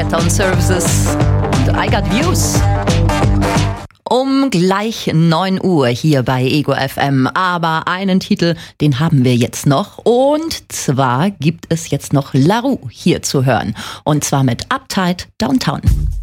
Get Down Services und I Got Views. Um gleich 9 Uhr hier bei Ego FM. Aber einen Titel, den haben wir jetzt noch. Und zwar gibt es jetzt noch La Roux hier zu hören. Und zwar mit Uptight Downtown.